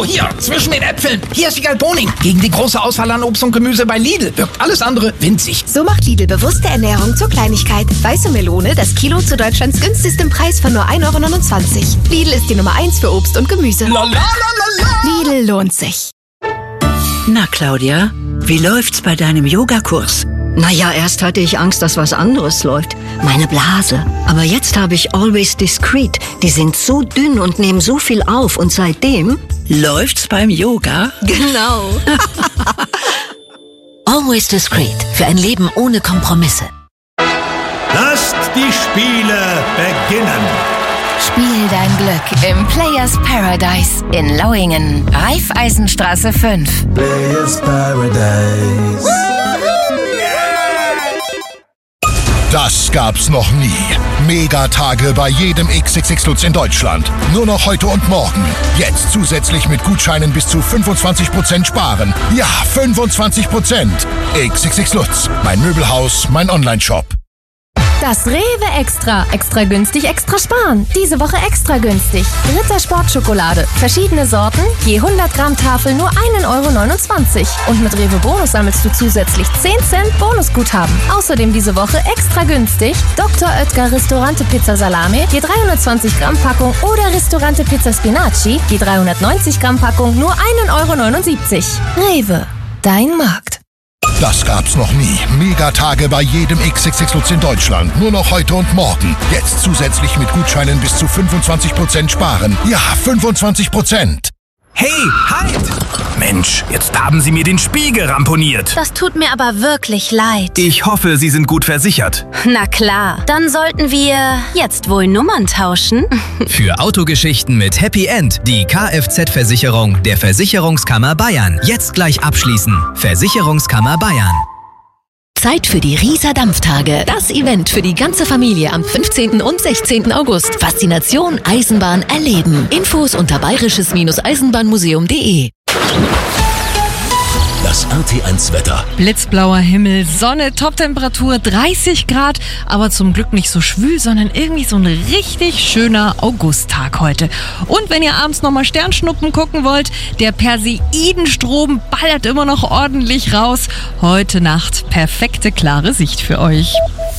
Oh, hier, zwischen den Äpfeln. Hier ist Wiegald Boning. Gegen die große Auswahl an Obst und Gemüse bei Lidl wirkt alles andere winzig. So macht Lidl bewusste Ernährung zur Kleinigkeit. Weiße Melone, das Kilo zu Deutschlands günstigstem Preis von nur 1,29 €. Lidl ist die Nummer 1 für Obst und Gemüse. Lidl lohnt sich. Na, Claudia, wie läuft's bei deinem Yogakurs? Naja, erst hatte ich Angst, dass was anderes läuft. Meine Blase. Aber jetzt habe ich Always Discreet. Die sind so dünn und nehmen so viel auf. Und seitdem... Läuft's beim Yoga? Genau. Always Discreet. Für ein Leben ohne Kompromisse. Lasst die Spiele beginnen. Spiel dein Glück im Players Paradise in Lauingen. Raiffeisenstraße 5. Players Paradise. Das gab's noch nie. Megatage bei jedem XXX Lutz in Deutschland. Nur noch heute und morgen. Jetzt zusätzlich mit Gutscheinen bis zu 25% sparen. Ja, 25%. XXX Lutz. Mein Möbelhaus, mein Onlineshop. Das Rewe Extra. Extra günstig, extra sparen. Diese Woche extra günstig. Ritter Sportschokolade. Verschiedene Sorten, je 100 Gramm Tafel nur 1,29 €. Und mit Rewe Bonus sammelst du zusätzlich 10 Cent Bonusguthaben. Außerdem diese Woche extra günstig Dr. Oetker Ristorante Pizza Salame, je 320 Gramm Packung oder Ristorante Pizza Spinaci, je 390 Gramm Packung nur 1,79 €. Rewe, dein Markt. Das gab's noch nie. Megatage bei jedem XXX Lutz in Deutschland. Nur noch heute und morgen. Jetzt zusätzlich mit Gutscheinen bis zu 25% sparen. Ja, 25%. Hey, halt! Mensch, jetzt haben Sie mir den Spiegel ramponiert. Das tut mir aber wirklich leid. Ich hoffe, Sie sind gut versichert. Na klar, dann sollten wir jetzt wohl Nummern tauschen. Für Autogeschichten mit Happy End die Kfz-Versicherung der Versicherungskammer Bayern. Jetzt gleich abschließen. Versicherungskammer Bayern. Zeit für die Rieser Dampftage. Das Event für die ganze Familie am 15. und 16. August. Faszination Eisenbahn erleben. Infos unter bayerisches-eisenbahnmuseum.de. Das RT1-Wetter. Blitzblauer Himmel, Sonne, Toptemperatur 30 Grad, aber zum Glück nicht so schwül, sondern irgendwie so ein richtig schöner Augusttag heute. Und wenn ihr abends nochmal Sternschnuppen gucken wollt, der Perseidenstrom ballert immer noch ordentlich raus. Heute Nacht perfekte klare Sicht für euch.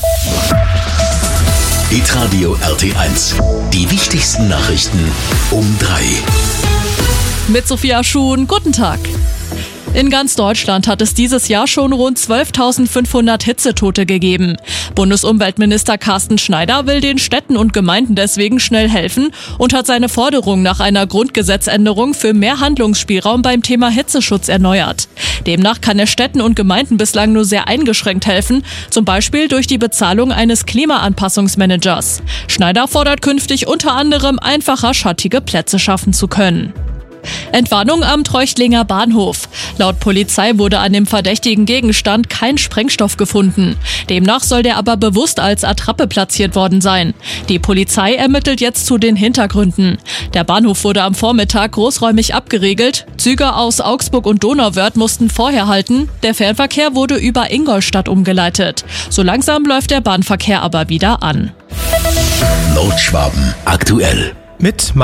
Hitradio RT1. Die wichtigsten Nachrichten um 3. Mit Sophia Schuhn, guten Tag. In ganz Deutschland hat es dieses Jahr schon rund 12.500 Hitzetote gegeben. Bundesumweltminister Carsten Schneider will den Städten und Gemeinden deswegen schnell helfen und hat seine Forderung nach einer Grundgesetzänderung für mehr Handlungsspielraum beim Thema Hitzeschutz erneuert. Demnach kann er Städten und Gemeinden bislang nur sehr eingeschränkt helfen, zum Beispiel durch die Bezahlung eines Klimaanpassungsmanagers. Schneider fordert künftig unter anderem einfacher schattige Plätze schaffen zu können. Entwarnung am Treuchtlinger Bahnhof. Laut Polizei wurde an dem verdächtigen Gegenstand kein Sprengstoff gefunden. Demnach soll der aber bewusst als Attrappe platziert worden sein. Die Polizei ermittelt jetzt zu den Hintergründen. Der Bahnhof wurde am Vormittag großräumig abgeriegelt. Züge aus Augsburg und Donauwörth mussten vorher halten. Der Fernverkehr wurde über Ingolstadt umgeleitet. So langsam läuft der Bahnverkehr aber wieder an. Nordschwaben aktuell. Mit